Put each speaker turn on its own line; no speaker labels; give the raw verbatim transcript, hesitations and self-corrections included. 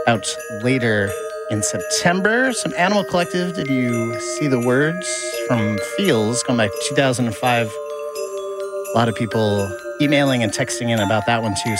out later in September. Some Animal Collective, Did You See the Words? From Feels, going back to two thousand five. A lot of people emailing and texting in about that one too.